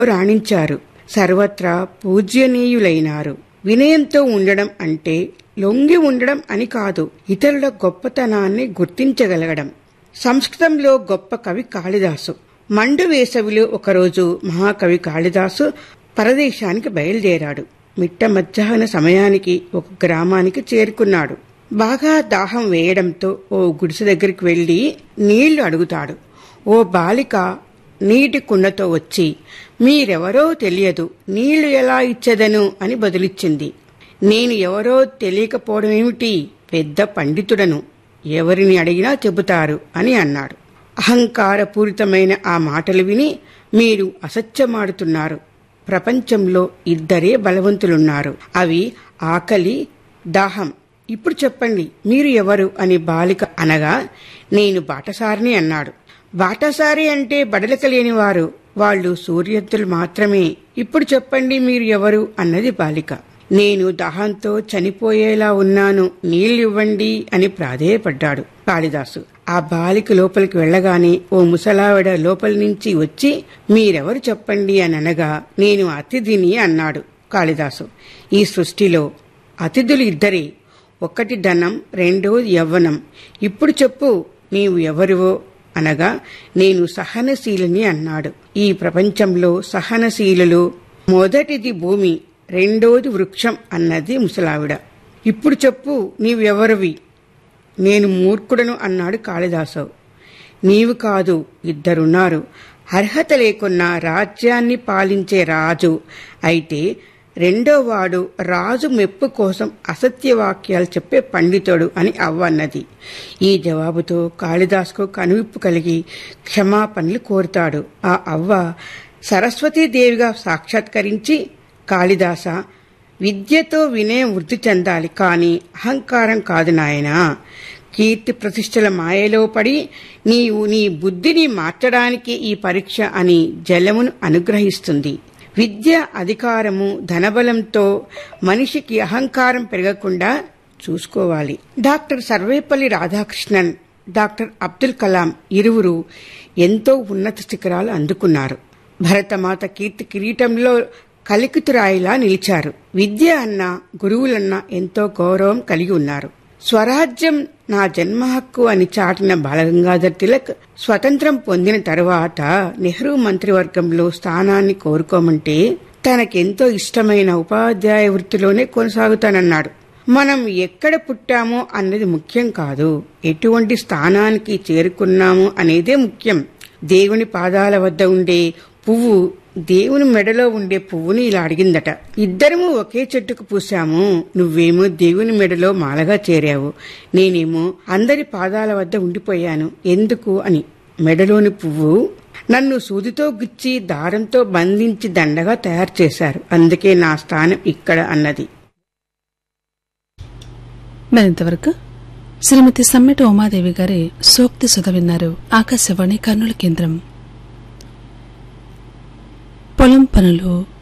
రాణించారు. సర్వత్రా పూజ్యనీయులైనారు. వినయంతో ఉండడం అంటే లొంగి ఉండడం అని కాదు, ఇతరుల గొప్పతనాన్ని గుర్తించగలగడం. సంస్కృతంలో గొప్ప కవి కాళిదాసు. మండు వేసవిలో ఒకరోజు మహాకవి కాళిదాసు పరదేశానికి బయలుదేరాడు. మిట్ట మధ్యాహ్న సమయానికి ఒక గ్రామానికి చేరుకున్నాడు. బాగా దాహం వేయడంతో ఓ గుడిసె దగ్గరికి వెళ్లి నీళ్లు అడుగుతాడు. ఓ బాలిక నీటి కుండతో వచ్చి, మీరెవరో తెలియదు, నీళ్లు ఎలా ఇచ్చెదను అని బదులిచ్చింది. నేను ఎవరో తెలియకపోవడమేమిటి, పెద్ద పండితుడను, ఎవరిని అడిగినా చెబుతారు అని అన్నాడు. అహంకారపూరితమైన ఆ మాటలు విని, మీరు అసత్యమాడుతున్నారు. ప్రపంచంలో ఇద్దరే బలవంతులున్నారు, అవి ఆకలి, దాహం. ఇప్పుడు చెప్పండి, మీరు ఎవరు అని బాలిక అనగా, నేను బాటసారిని అన్నాడు. బాటసారి అంటే బడలిక లేనివారు, వాళ్ళు సూర్యవంతులు మాత్రమే. ఇప్పుడు చెప్పండి, మీరు ఎవరు అన్నది బాలిక. నేను దాహంతో చనిపోయేలా ఉన్నాను, నీళ్లివ్వండి అని ప్రాధేయపడ్డాడు కాళిదాసు. ఆ బాలిక లోపలికి వెళ్లగానే ఓ ముసలావిడ లోపలి నుంచి వచ్చి, మీరెవరు చెప్పండి అని అనగా, నేను అతిథిని అన్నాడు కాళిదాసు. ఈ సృష్టిలో అతిథులు ఇద్దరే, ఒకటి ధనం, రెండోది యవ్వనం. ఇప్పుడు చెప్పు, నీవు ఎవరివో అనగా, నేను సహనశీలిని అన్నాడు. ఈ ప్రపంచంలో సహనశీలులు మొదటిది భూమి, రెండోది వృక్షం అన్నది ముసలావిడ. ఇప్పుడు చెప్పు, నీవెవరివి? నేను మూర్ఖుడను అన్నాడు కాళిదాసు. నీవు కాదు, ఇద్దరున్నారు. అర్హత లేకున్నా రాజ్యాన్ని పాలించే రాజు అయితే, రెండోవాడు రాజు మెప్పు కోసం అసత్యవాక్యాలు చెప్పే పండితుడు అని అవ్వ అన్నది. ఈ జవాబుతో కాళిదాసుకు కనువిప్పు కలిగి క్షమాపణలు కోరుతాడు. ఆ అవ్వ సరస్వతీదేవిగా సాక్షాత్కరించి, కాళిదాస, విద్యతో వినయం వృద్ధి చెందాలి, కాని అహంకారం కాదు నాయనా. కీర్తి ప్రతిష్టల మాయలో పడి నీవు నీ బుద్ధిని మార్చడానికి ఈ పరీక్ష అని జలమును అనుగ్రహిస్తుంది. విద్య, అధికారము, ధనబలంతో మనిషికి అహంకారం పెరగకుండా చూసుకోవాలి. డాక్టర్ సర్వేపల్లి రాధాకృష్ణన్, డాక్టర్ అబ్దుల్ కలాం ఇరువురు ఎంతో ఉన్నత శిఖరాలు అందుకున్నారు. భరతమాత కీర్తి కిరీటంలో కలికితురాయిలా నిలిచారు. విద్య అన్నా, గురువులన్నా ఎంతో గౌరవం కలిగి ఉన్నారు. స్వరాజ్యం నా జన్మ హక్కు అని చాటిన బాలగంగాధర్ తిలక్ స్వతంత్రం పొందిన తరువాత నెహ్రూ మంత్రివర్గంలో స్థానాన్ని కోరుకోమంటే, తనకెంతో ఇష్టమైన ఉపాధ్యాయ వృత్తిలోనే కొనసాగుతానన్నాడు. మనం ఎక్కడ పుట్టామో అన్నది ముఖ్యం కాదు, ఎటువంటి స్థానానికి చేరుకున్నామో అనేదే ముఖ్యం. దేవుని పాదాల వద్ద ఉండే పువ్వు దేవుని మెడలో ఉండే పువ్వుని ఇలా అడిగిందట. ఇద్దరము ఒకే చెట్టుకు పూసాము, నువ్వేమో దేవుని మెడలో మాలగా చేరావు, నేనేమో అందరి పాదాల వద్ద ఉండిపోయాను, ఎందుకు అని. మెడలోని పువ్వు, నన్ను సూదితో గుచ్చి దారంతో బంధించి దండగా తయారు చేశారు, అందుకే నా స్థానం ఇక్కడ అన్నది. మరింతవరకు శ్రీమతి సమ్మెట ఉమాదేవి గారి సూక్తి సుధ విన్నారు. ఆకాశవాణి కర్నూలు కేంద్రం. పొలం పనులు